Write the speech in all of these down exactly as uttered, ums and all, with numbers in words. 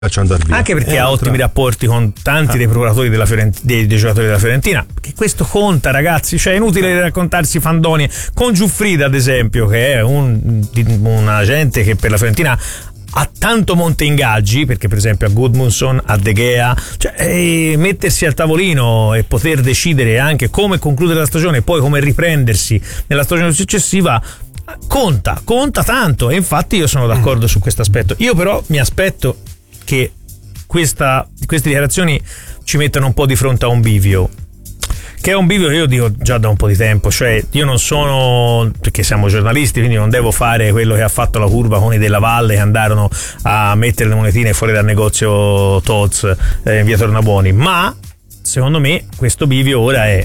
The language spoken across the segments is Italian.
via. Anche perché eh, ha ottimi tra... rapporti con tanti ah. dei procuratori della Fiorent- dei, dei giocatori della Fiorentina, che questo conta, ragazzi, cioè è inutile raccontarsi fandonie. Con Giuffrida ad esempio, che è un, un agente che per la Fiorentina ha tanto monte ingaggi, perché per esempio a Gudmundsson, a De Gea, cioè e mettersi al tavolino e poter decidere anche come concludere la stagione e poi come riprendersi nella stagione successiva conta, conta tanto, e infatti io sono d'accordo su questo aspetto. Io però mi aspetto che questa, queste dichiarazioni ci mettano un po' di fronte a un bivio, che è un bivio che io dico già da un po' di tempo, cioè io non sono, perché siamo giornalisti, quindi non devo fare quello che ha fatto la curva con i Della Valle, che andarono a mettere le monetine fuori dal negozio Tod's eh, in via Tornabuoni, ma secondo me questo bivio ora è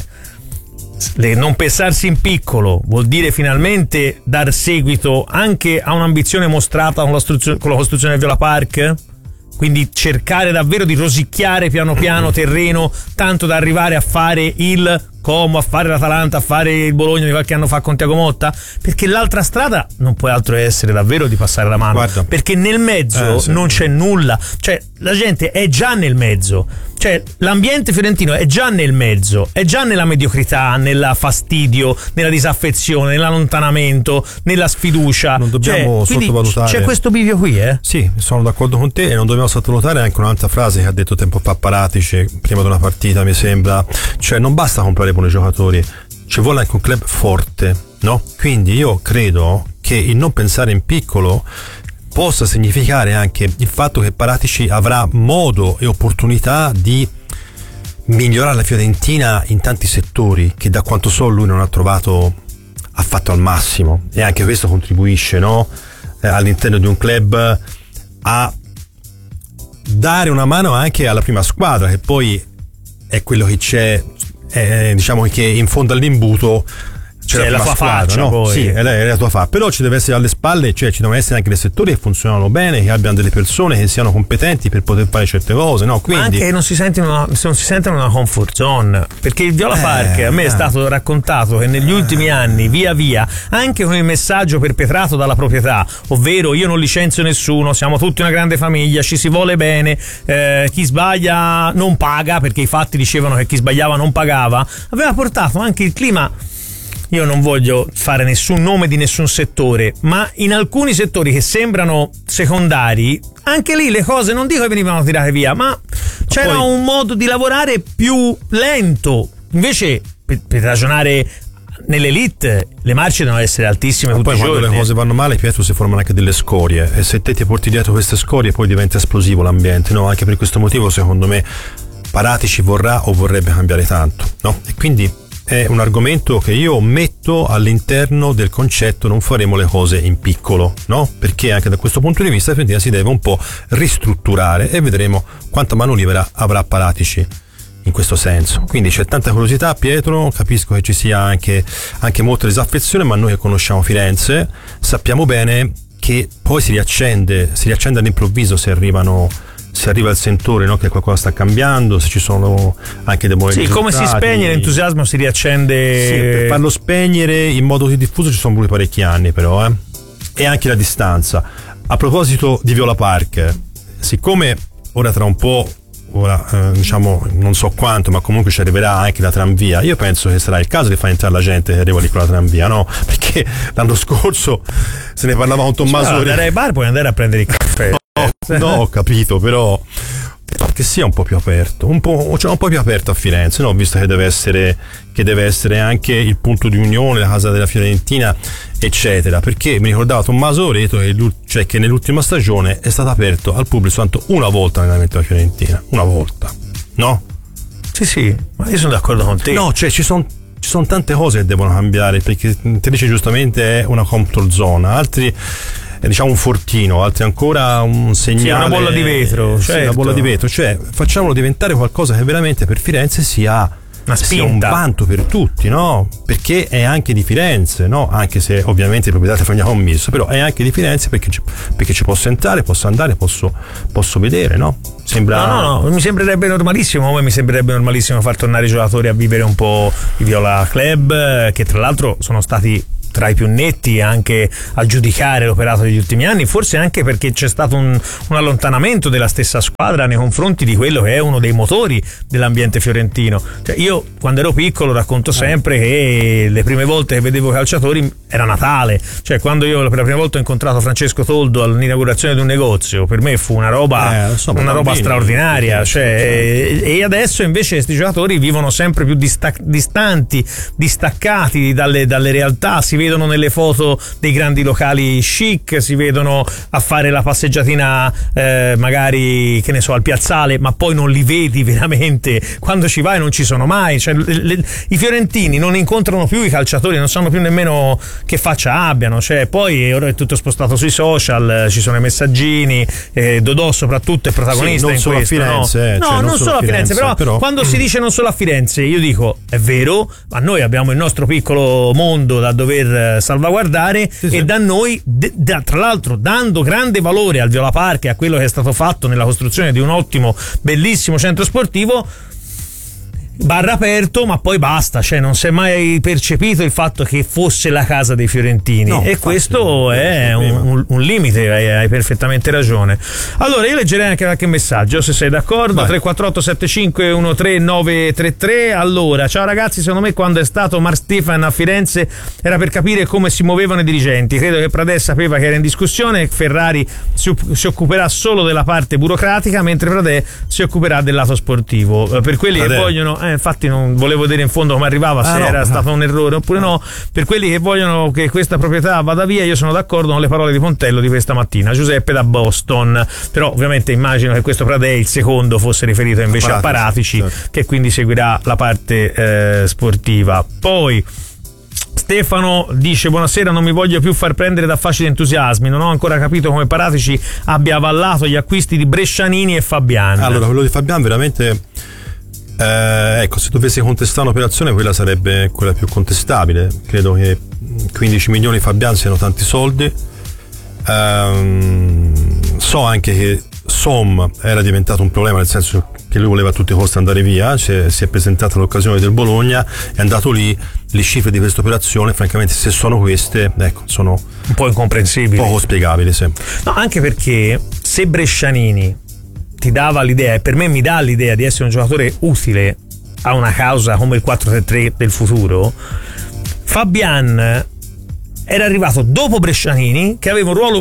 non pensarsi in piccolo, vuol dire finalmente dar seguito anche a un'ambizione mostrata con la, con la costruzione del Viola Park, quindi cercare davvero di rosicchiare piano piano terreno tanto da arrivare a fare il Como, a fare l'Atalanta, a fare il Bologna di qualche anno fa con Thiago Motta, perché l'altra strada non può altro essere davvero di passare la mano. Guarda, perché nel mezzo eh, sì. non c'è nulla, cioè la gente è già nel mezzo, cioè l'ambiente fiorentino è già nel mezzo, è già nella mediocrità, nella fastidio, nella disaffezione, nell'allontanamento, nella sfiducia. Non dobbiamo cioè, sottovalutare. C'è questo bivio qui, eh? Sì, sono d'accordo con te, e non dobbiamo sottovalutare anche un'altra frase che ha detto tempo fa Paratici prima di una partita, mi sembra, cioè non basta comprare buoni giocatori, ci vuole anche un club forte, no? Quindi io credo che il non pensare in piccolo possa significare anche il fatto che Paratici avrà modo e opportunità di migliorare la Fiorentina in tanti settori che, da quanto so, lui non ha trovato affatto al massimo, e anche questo contribuisce, no? Eh, all'interno di un club a dare una mano anche alla prima squadra, che poi è quello che c'è, eh, diciamo che in fondo all'imbuto c'è, c'è la, la tua squadra, faccia, no? Poi. Sì, è la, è la tua faccia, però ci deve essere alle spalle, cioè ci devono essere anche dei settori che funzionano bene, che abbiano delle persone che siano competenti per poter fare certe cose, no? Quindi ma anche non si sentono una, non si sentono una comfort zone, perché il Viola Park, eh, a me è stato raccontato che negli ultimi anni via via, anche con il messaggio perpetrato dalla proprietà, ovvero io non licenzio nessuno, siamo tutti una grande famiglia, ci si vuole bene, eh, chi sbaglia non paga, perché i fatti dicevano che chi sbagliava non pagava, aveva portato anche il clima. Io non voglio fare nessun nome di nessun settore, ma in alcuni settori che sembrano secondari, anche lì le cose non dico che venivano tirate via, ma c'era poi un modo di lavorare più lento. Invece per, per ragionare nell'elite le marce devono essere altissime tutti i giorni. Poi quando le cose vanno male, Pietro, si formano anche delle scorie, e se te ti porti dietro queste scorie poi diventa esplosivo l'ambiente, no? Anche per questo motivo secondo me Paratici vorrà o vorrebbe cambiare tanto, no? E quindi è un argomento che io metto all'interno del concetto non faremo le cose in piccolo, no? Perché anche da questo punto di vista la Fiorentina si deve un po' ristrutturare, e vedremo quanta mano libera avrà Paratici in questo senso. Quindi c'è tanta curiosità, Pietro, capisco che ci sia anche, anche molta disaffezione, ma noi che conosciamo Firenze sappiamo bene che poi si riaccende, si riaccende all'improvviso se arrivano se arriva il sentore, no? Che qualcosa sta cambiando, se ci sono anche dei buoni sì, risultati. Come si spegne l'entusiasmo si riaccende. Sì, per farlo spegnere in modo così diffuso ci sono voluti parecchi anni, però, eh? E anche la distanza. A proposito di Viola Park, siccome ora tra un po', ora eh, diciamo non so quanto, ma comunque ci arriverà anche la tranvia, io penso che sarà il caso di far entrare la gente che arriva lì con la tranvia, no? Perché l'anno scorso se ne parlava con Tommaso. Cioè, andare ai bar, puoi andare a prendere il caffè. No, no, ho capito, però che sia un po' più aperto, un po', cioè un po' più aperto a Firenze, no? Visto che deve essere che deve essere anche il punto di unione, la casa della Fiorentina, eccetera. Perché mi ricordava Tommaso Reto che, cioè, che nell'ultima stagione è stato aperto al pubblico soltanto una volta l'allenamento della Fiorentina, una volta, no? Sì, sì, ma io sono d'accordo con te. No, cioè ci sono ci sono tante cose che devono cambiare, perché te dice giustamente è una comfort zone, altri diciamo un fortino, altri ancora un segnale, sì, una bolla di vetro, sì, certo. Una bolla di vetro, cioè facciamolo diventare qualcosa che veramente per Firenze sia una spinta, sia un vanto per tutti, no? Perché è anche di Firenze, no? Anche se ovviamente il proprietario fa un commesso, però è anche di Firenze, perché ci, perché ci posso entrare, posso andare, posso, posso vedere, no? Sembra... No, no, no, mi sembrerebbe normalissimo, come mi sembrerebbe normalissimo far tornare i giocatori a vivere un po' i Viola Club, che tra l'altro sono stati tra i più netti anche a giudicare l'operato degli ultimi anni, forse anche perché c'è stato un, un allontanamento della stessa squadra nei confronti di quello che è uno dei motori dell'ambiente fiorentino. Cioè, io quando ero piccolo racconto sempre che le prime volte che vedevo calciatori era Natale, cioè quando io per la prima volta ho incontrato Francesco Toldo all'inaugurazione di un negozio, per me fu una roba, eh, so, una roba straordinaria, cioè, e, e adesso invece questi giocatori vivono sempre più distac- distanti, distaccati dalle, dalle realtà, si vedono nelle foto dei grandi locali chic, si vedono a fare la passeggiatina eh, magari, che ne so, al piazzale, ma poi non li vedi veramente, quando ci vai non ci sono mai, cioè, le, le, i fiorentini non incontrano più i calciatori, non sanno più nemmeno che faccia abbiano, cioè, poi ora è tutto spostato sui social, ci sono i messaggini, eh, Dodò soprattutto è protagonista, sì, non in questo, a Firenze, no, eh, no cioè, non, non solo a Firenze, Firenze però, però quando si dice non solo a Firenze io dico è vero, ma noi abbiamo il nostro piccolo mondo da dover salvaguardare, sì, e sì. da noi d- da, tra l'altro dando grande valore al Viola Park e a quello che è stato fatto nella costruzione di un ottimo bellissimo centro sportivo, barra aperto, ma poi basta, cioè non si è mai percepito il fatto che fosse la casa dei fiorentini, no, e questo è un, un, un limite, hai, hai perfettamente ragione. Allora io leggerei anche qualche messaggio, se sei d'accordo. Tre quattro otto sette cinque uno tre nove tre tre. Allora, ciao ragazzi, secondo me quando è stato Mark Stefan a Firenze era per capire come si muovevano i dirigenti, credo che Pradè sapeva che era in discussione, Ferrari si, si occuperà solo della parte burocratica mentre Pradè si occuperà del lato sportivo. Per quelli Pradè. che vogliono Eh, infatti non volevo vedere in fondo come arrivava, se ah, no, era no. stato un errore oppure no. Per quelli che vogliono che questa proprietà vada via, io sono d'accordo con le parole di Pontello di questa mattina. Giuseppe da Boston. Però ovviamente immagino che questo Pradè, il secondo, fosse riferito invece a Paratici, certo. che quindi seguirà la parte eh, sportiva. Poi Stefano dice: buonasera, non mi voglio più far prendere da facili entusiasmi, non ho ancora capito come Paratici abbia avallato gli acquisti di Brescianini e Fabian. Allora, quello di Fabian veramente Eh, ecco, se dovessi contestare un'operazione, quella sarebbe quella più contestabile. Credo che quindici milioni Fabian siano tanti soldi. Ehm, so anche che Som era diventato un problema, nel senso che lui voleva a tutti i costi andare via, cioè, si è presentata l'occasione del Bologna, è andato lì. Le cifre di questa operazione, francamente, se sono queste, ecco, sono un po' incomprensibili, poco spiegabili, sì. No, anche perché se Brescianini ti dava l'idea, e per me mi dà l'idea di essere un giocatore utile a una causa come il quattro tre tre del futuro, Fabian era arrivato dopo Brescianini, che aveva un ruolo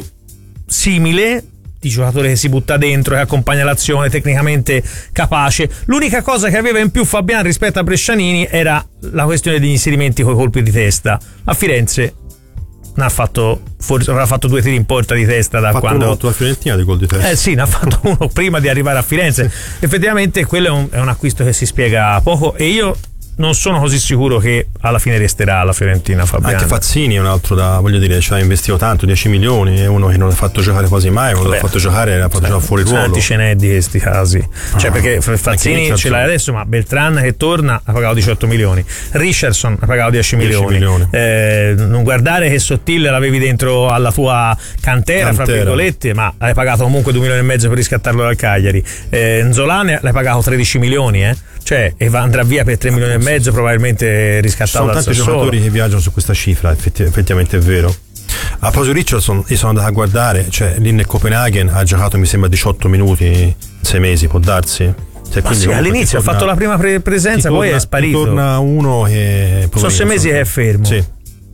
simile di giocatore che si butta dentro, che accompagna l'azione, tecnicamente capace. L'unica cosa che aveva in più Fabian rispetto a Brescianini era la questione degli inserimenti coi colpi di testa. A Firenze ne ha fatto, forse avrà fatto due tiri in porta di testa da ha fatto quando uno la Fiorentina di gol di testa. Eh sì, ne ha fatto uno prima di arrivare a Firenze. Effettivamente quello è un, è un acquisto che si spiega poco, e io non sono così sicuro che alla fine resterà alla Fiorentina Fabian. Anche Fazzini è un altro da, voglio dire, ci ha investito tanto, dieci milioni, è uno che non l'ha fatto giocare quasi mai, quando l'ha fatto giocare l'ha fatto giocare fuori ruolo. Tanti ce n'è di questi casi, cioè, ah, perché Fazzini ce l'hai adesso, ma Beltran che torna ha pagato diciotto milioni, Richardson ha pagato dieci milioni, milioni. Eh, non guardare che Sottile l'avevi dentro alla tua cantera, cantera. fra virgolette, ma hai pagato comunque due milioni e mezzo per riscattarlo dal Cagliari. eh, Nzolane l'hai pagato tredici milioni, eh cioè, e va, andrà via per tre milioni e mezzo, probabilmente riscattato dal Sassuolo. Sono tanti giocatori che viaggiano su questa cifra, effetti, effettivamente è vero. A proposito di Richardson, io sono andato a guardare, cioè lì nel Copenaghen ha giocato mi sembra diciotto minuti in sei mesi, può darsi. Cioè, ma sì, all'inizio torna, ha fatto la prima pre- presenza, poi torna, è sparito. Torna uno che sono sei mesi che è fermo. Sì.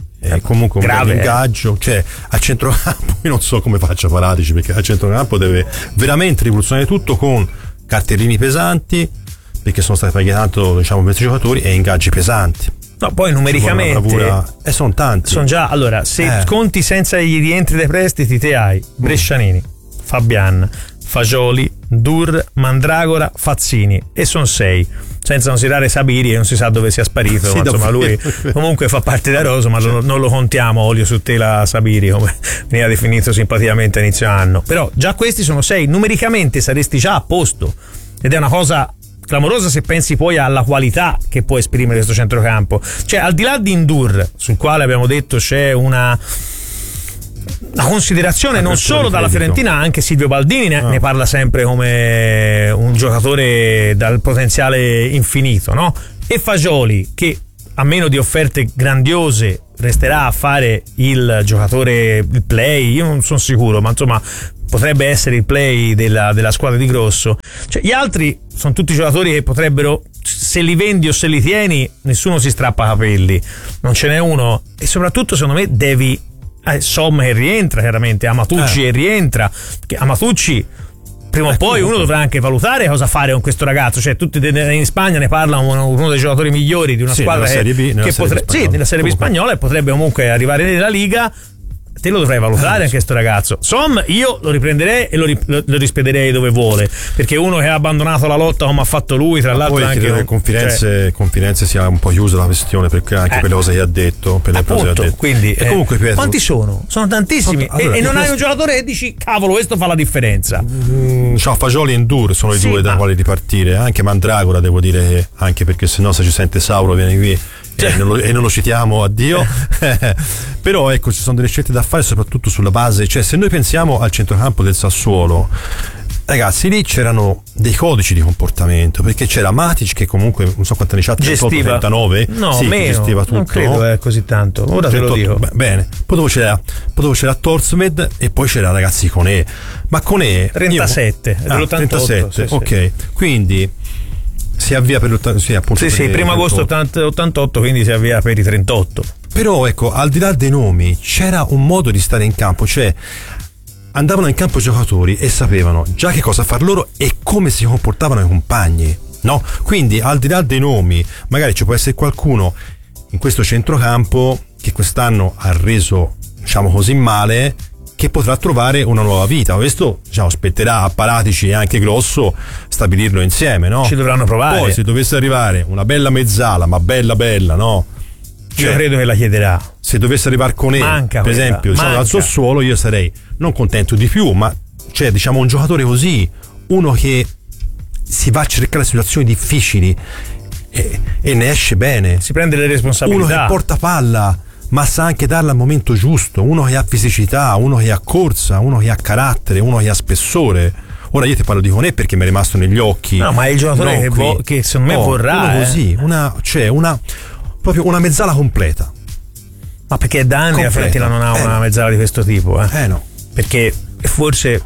E comunque grave, un ingaggio, eh. cioè a centrocampo io non so come faccia Paratici, perché a centrocampo deve veramente rivoluzionare tutto con cartellini pesanti, perché sono stati pagati tanto, diciamo, questi giocatori, e ingaggi pesanti. No, poi numericamente e eh, sono tanti. Sono già, allora, se eh. conti senza gli rientri dei prestiti, te hai Brescianini, Fabian, Fagioli, Dur, Mandragora, Fazzini, e sono sei. Senza considerare Sabiri, e non si sa dove sia sparito, sì, ma insomma lui comunque fa parte da Roso, ma non, non lo contiamo olio su tela Sabiri, come veniva definito simpaticamente a inizio anno. Però già questi sono sei, numericamente saresti già a posto, ed è una cosa clamorosa se pensi poi alla qualità che può esprimere questo centrocampo. Cioè, al di là di Ndur, sul quale abbiamo detto c'è una una considerazione non solo dalla Fiorentina, anche Silvio Baldini ne, oh. ne parla sempre come un giocatore dal potenziale infinito, no? E Fagioli, che a meno di offerte grandiose resterà a fare il giocatore, il play, io non sono sicuro, ma insomma potrebbe essere il play della, della squadra di Grosso. Cioè, gli altri sono tutti giocatori che potrebbero, se li vendi o se li tieni, nessuno si strappa capelli, non ce n'è uno. E soprattutto secondo me devi eh, Som che rientra, chiaramente Amatucci eh. che rientra, che Amatucci prima o poi uno dovrà anche valutare cosa fare con questo ragazzo. Cioè, tutti in Spagna ne parlano uno dei giocatori migliori di una sì, squadra Serie B, che, che potrebbe, sì, nella Serie B spagnola, e potrebbe comunque arrivare nella Liga. Te lo dovrai valutare anche questo ragazzo. Som io lo riprenderei e lo, rip- lo rispederei dove vuole, perché uno che ha abbandonato la lotta come ha fatto lui, tra l'altro poi anche credo che con Firenze, cioè, con Firenze sia un po' chiusa la questione, perché anche eh, per le cose che ha detto, per le appunto, cose che ha detto. Quindi, e comunque, Pietro, quanti sono? Sono tantissimi. Allora, e, e non hai un giocatore che dici cavolo, questo fa la differenza. Mm, ciao, Fagioli e Ndur sono i sì, due da quali ripartire. Anche Mandragora, devo dire, che, anche perché sennò se ci sente Sauro viene qui e non, lo, e non lo citiamo, addio. Però ecco, ci sono delle scelte da fare, soprattutto sulla base. Cioè, se noi pensiamo al centrocampo del Sassuolo, ragazzi, lì c'erano dei codici di comportamento, perché c'era Matic che comunque non so quanti anni c'ha, trentotto trentanove, no, sì, meno, gestiva tutto, non credo è così tanto, ora trentotto, te lo dico. Beh, bene, poi dopo c'era, poi dopo c'era Torsmed e poi c'era, ragazzi, Koné, ma Koné trentasette, io, ah, trentasette, sì, ok, sì. Quindi si avvia per l'ottantotto, sì, appunto, sì, sì, primo agosto ottantotto, quindi si avvia per i trentotto. Però ecco, al di là dei nomi c'era un modo di stare in campo, cioè andavano in campo giocatori e sapevano già che cosa far loro e come si comportavano i compagni, no? Quindi al di là dei nomi, magari ci può essere qualcuno in questo centrocampo che quest'anno ha reso, diciamo così, male, che potrà trovare una nuova vita. Questo, diciamo, spetterà a Paratici e anche Grosso stabilirlo insieme, no? Ci dovranno provare. Poi se dovesse arrivare una bella mezzala, ma bella bella, no? Cioè, io credo che la chiederà. Se dovesse arrivare con E, per quella, esempio, diciamo, dal Sassuolo, io sarei non contento di più, ma cioè, diciamo, un giocatore così, uno che si va a cercare situazioni difficili e, e ne esce bene, si prende le responsabilità, uno che porta palla ma sa anche darla al momento giusto, uno che ha fisicità, uno che ha corsa, uno che ha carattere, uno che ha spessore. Ora io ti parlo di Koné perché mi è rimasto negli occhi. No, ma è il giocatore che, vo- che secondo me oh, vorrà uno eh. così, una, cioè una proprio una mezzala completa. Ma perché da anni la Fiorentina non ha eh una mezzala di questo tipo, eh? Eh no. Perché forse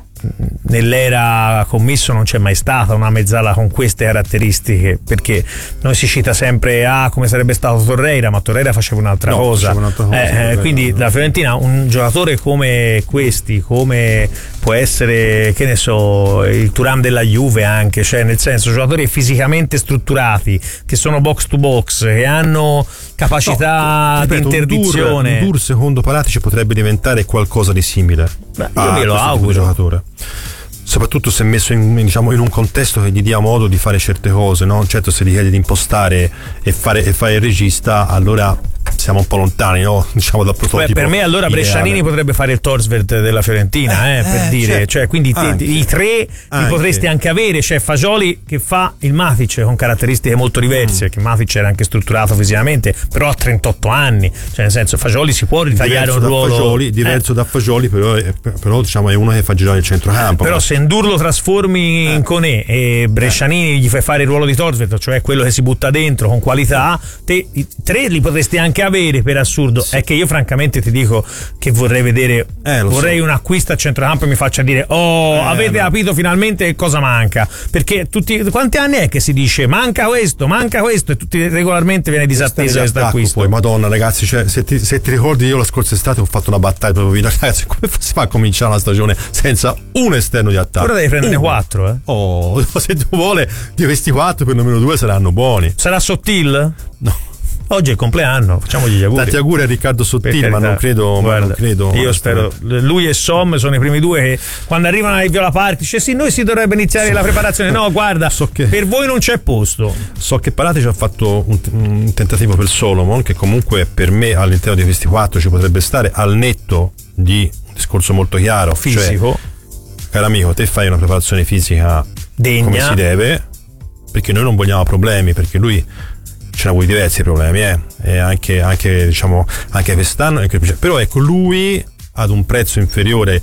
nell'era Commisso non c'è mai stata una mezzala con queste caratteristiche, perché noi si cita sempre ah come sarebbe stato Torreira, ma Torreira faceva un'altra no, cosa, faceva un'altra cosa eh, eh, quindi la Fiorentina un giocatore come questi, come può essere, che ne so, il Thuram della Juve anche, cioè nel senso giocatori fisicamente strutturati, che sono box to box, che hanno capacità no, ripeto, di interdizione. Un Dur, un Dur secondo Paratici potrebbe diventare qualcosa di simile. Beh, io me lo auguro, giocatore, soprattutto se messo in, diciamo, in un contesto che gli dia modo di fare certe cose, no? Certo, se gli chiede di impostare e fare, e fare il regista, allora siamo un po' lontani, no? Diciamo dal prototipo. Beh, per me allora ideale. Brescianini potrebbe fare il Torsveld della Fiorentina, eh, eh, per eh, dire, certo. Cioè, quindi te, i tre anche. Li potresti anche avere, cioè Fagioli che fa il Matic con caratteristiche molto diverse, mm. che Matic era anche strutturato fisicamente, però ha trentotto anni, cioè nel senso Fagioli si può ritagliare diverso un ruolo Fagioli, diverso eh. da Fagioli, però, però diciamo è uno che fa girare il centrocampo. Però se Ndur lo trasformi eh. in Koné e Brescianini gli fai fare il ruolo di Torsveld, cioè quello che si butta dentro con qualità, te i tre li potresti anche avere, per assurdo. Sì. È che io francamente ti dico che vorrei vedere eh, vorrei so. un acquisto a centrocampo e mi faccia dire oh eh, avete no. capito finalmente che cosa manca, perché tutti quanti anni è che si dice manca questo, manca questo e tutti regolarmente viene disatteso questo acquisto. Poi madonna ragazzi, cioè, se, ti, se ti ricordi io la scorsa estate ho fatto una battaglia proprio vita, ragazzi, come si fa a cominciare una stagione senza un esterno di attacco? Ora devi prenderne quattro eh. Oh, se tu vuole di questi quattro per nemmeno due saranno buoni. Sarà Sottil? No. Oggi è il compleanno, facciamogli gli auguri. Tanti auguri a Riccardo Sottile, ma non credo, Guarda, ma non credo. Io spero. Lui e Som sono i primi due che quando arrivano ai Viola Park dice sì, noi si dovrebbe iniziare so, la preparazione. No, guarda, so che, per voi non c'è posto. So che Paratici ha fatto un, un tentativo per Solomon, che comunque per me all'interno di questi quattro ci potrebbe stare, al netto di un discorso molto chiaro, fisico. Cioè, caro amico, te fai una preparazione fisica degna, come si deve, perché noi non vogliamo problemi, perché lui ce ne ha avuti diversi problemi, eh? E anche, anche diciamo anche quest'anno, anche, però ecco, lui ad un prezzo inferiore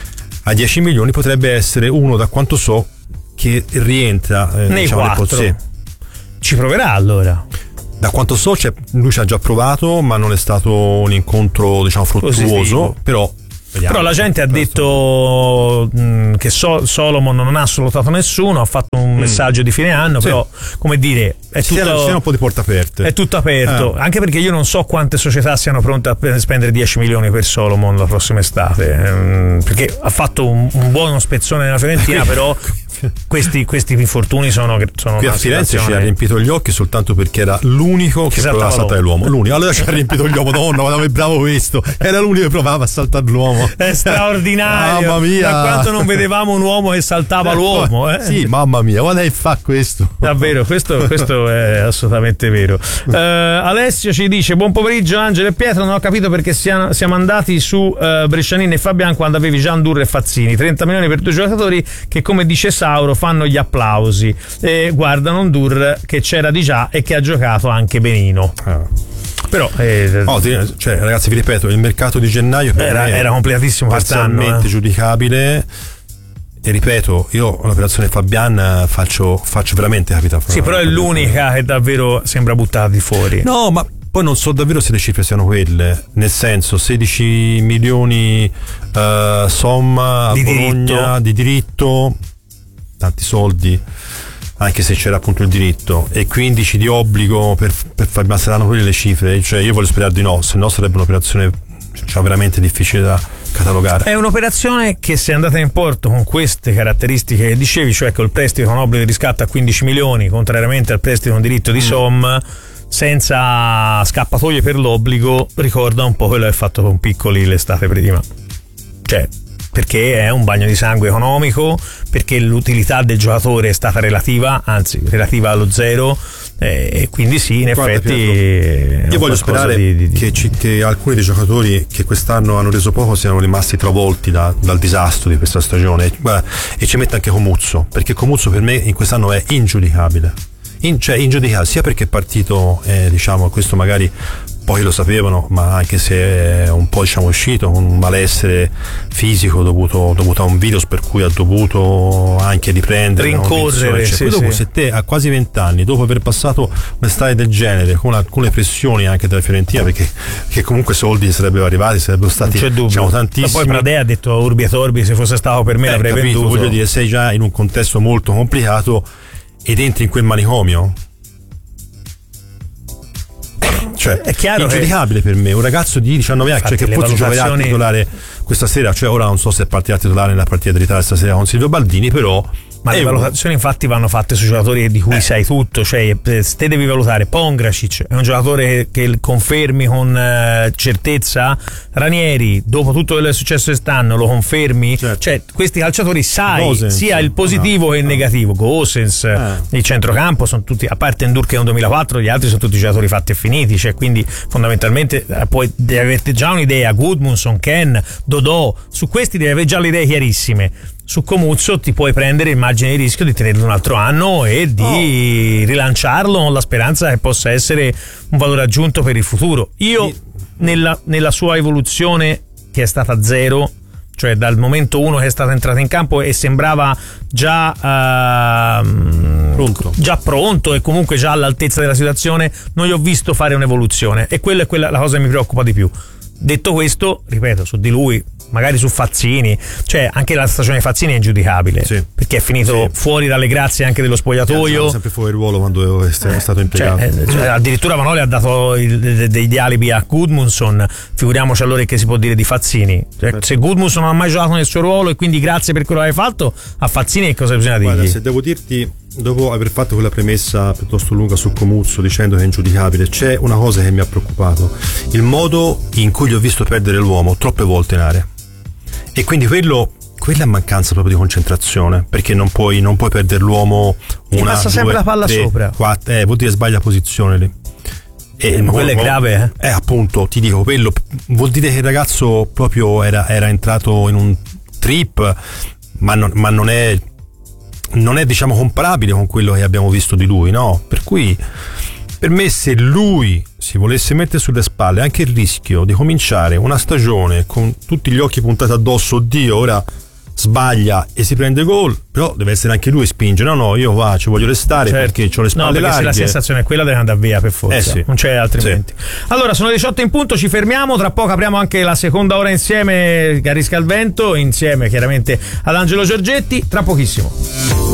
a dieci milioni potrebbe essere uno, da quanto so, che rientra eh, nei diciamo, quattro. Sì. Ci proverà allora. Da quanto so, cioè, lui ci ha già provato, ma non è stato un incontro, diciamo, fruttuoso. Positivo. Però vediamo. Però la gente ha detto mh, che so, Solomon non ha salutato nessuno, ha fatto un mm. messaggio di fine anno, sì. Però come dire è si tutto, siano un po' di porte aperte. È tutto aperto, eh. Anche perché io non so quante società siano pronte a spendere dieci milioni per Solomon la prossima estate, ehm, perché ha fatto un, un buono spezzone nella Fiorentina, però questi, questi infortuni sono, sono qui a Firenze ci ha riempito gli occhi soltanto perché era l'unico che, che provava a saltare l'uomo. L'unico, allora ci ha riempito gli occhi, madonna, ma è bravo questo, era l'unico che provava a saltare l'uomo. È straordinario. Mamma mia, da quanto non vedevamo un uomo che saltava l'uomo, eh? Sì, mamma mia, guarda che fa questo. Davvero, questo, questo è assolutamente vero. uh, Alessio ci dice: buon pomeriggio Angelo e Pietro, non ho capito perché siamo, siamo andati su uh, Brescianini e Fabian quando avevi Gian Durre e Fazzini, trenta milioni per due giocatori che, come dice Sauro, fanno gli applausi e guardano un Dur che c'era di già e che ha giocato anche benino. Ah. Però eh, oh, cioè, ragazzi, vi ripeto, il mercato di gennaio per era, me era complicatissimo, parzialmente eh. giudicabile. E ripeto, io l'operazione Fabian faccio, faccio veramente capita. Sì, però è l'unica che davvero sembra buttata di fuori. No, ma poi non so davvero se le cifre siano quelle, nel senso sedici milioni uh, somma a di Bologna diritto. di diritto, tanti soldi, anche se c'era appunto il diritto, e quindici di obbligo per, per Fabian. Saranno quelle le cifre, cioè io voglio sperare di no, se no sarebbe un'operazione, cioè, veramente difficile da catalogare. È un'operazione che, se è andata in porto con queste caratteristiche che dicevi, cioè col prestito con obbligo di riscatto a quindici milioni, contrariamente al prestito con diritto di Somme, senza scappatoie per l'obbligo, ricorda un po' quello che è fatto con Piccoli l'estate prima. Cioè, perché è un bagno di sangue economico, perché l'utilità del giocatore è stata relativa, anzi relativa allo zero, eh, e quindi sì, in Guarda, effetti Pietro, io voglio sperare di, di, che, ci, che alcuni dei giocatori che quest'anno hanno reso poco siano rimasti travolti da, dal disastro di questa stagione. Guarda, e ci mette anche Comuzzo, perché Comuzzo per me in quest'anno è ingiudicabile, in, cioè ingiudicabile sia perché è partito, eh, diciamo, questo magari poi lo sapevano, ma anche se è un po', diciamo, uscito con un malessere fisico dovuto, dovuto a un virus, per cui ha dovuto anche riprendere, rincorrere, cioè, sì, poi dopo, sì. se te a quasi vent'anni, dopo aver passato un'estate del genere con alcune pressioni anche della Fiorentina, perché che comunque soldi sarebbero arrivati, sarebbero stati, diciamo, tantissimi. Ma poi Pradea ha detto Urbi e Torbi, se fosse stato per me eh, l'avrei capito, venduto. Voglio dire, sei già in un contesto molto complicato ed entri in quel manicomio. Cioè, è chiaro, ingiudicabile per me un ragazzo di diciannove anni, cioè, che forse valutazioni... giocherà a titolare questa sera, cioè ora non so se partirà a titolare nella partita dell'Italia stasera con Silvio Baldini, però ma le valutazioni infatti vanno fatte sui giocatori di cui eh. sai tutto, cioè te devi valutare Pongracic, è un giocatore che confermi con uh, certezza, Ranieri dopo tutto quello che è successo quest'anno lo confermi, certo. Cioè questi calciatori sai Gosens, sia il positivo no, che il no. negativo. Gosens, eh. il centrocampo sono tutti, a parte Endur che è un duemilaquattro, gli altri sono tutti giocatori fatti e finiti, cioè quindi fondamentalmente eh, puoi devi avere già un'idea. Gudmundsson, Ken, Dodò, su questi devi avere già le idee chiarissime. Su Comuzzo ti puoi prendere il margine di rischio di tenerlo un altro anno e di oh. rilanciarlo con la speranza che possa essere un valore aggiunto per il futuro. Io nella, nella sua evoluzione, che è stata zero, cioè dal momento uno che è stato entrato in campo e sembrava già uh, pronto. già pronto e comunque già all'altezza della situazione, non gli ho visto fare un'evoluzione, e quella è quella la cosa che mi preoccupa di più. Detto questo, ripeto, su di lui, magari su Fazzini, cioè anche la stagione Fazzini è ingiudicabile, sì. perché è finito sì. fuori dalle grazie anche dello spogliatoio, è sempre fuori ruolo quando è stato impiegato, cioè, cioè, addirittura Vanoli ha dato il, degli alibi a Gudmundsson, figuriamoci allora che si può dire di Fazzini, cioè, se Gudmundsson non ha mai giocato nel suo ruolo e quindi grazie per quello che hai fatto, a Fazzini che cosa bisogna dirgli? Guarda, se devo dirti, dopo aver fatto quella premessa piuttosto lunga su Comuzzo dicendo che è ingiudicabile, c'è una cosa che mi ha preoccupato: il modo in cui gli ho visto perdere l'uomo troppe volte in area, e quindi quello quella è mancanza proprio di concentrazione, perché non puoi non puoi perdere l'uomo una, Ti passa due, sempre la palla tre, sopra quattro, eh, vuol dire sbaglia posizione lì. E ma quello è grave, eh? eh appunto ti dico, quello vuol dire che il ragazzo proprio era, era entrato in un trip, ma non, ma non è non è diciamo comparabile con quello che abbiamo visto di lui, no? Per cui per me, se lui si volesse mettere sulle spalle anche il rischio di cominciare una stagione con tutti gli occhi puntati addosso, oddio, ora sbaglia e si prende gol, però deve essere anche lui spinge, no no io va, ci voglio restare, certo, perché ho le spalle, no, perché larghe. Se la sensazione è quella deve andare via per forza, eh sì. non c'è altrimenti. Sì. Allora sono le diciotto in punto, ci fermiamo, tra poco apriamo anche la seconda ora insieme, Carisca al vento, insieme chiaramente ad Angelo Giorgetti, tra pochissimo.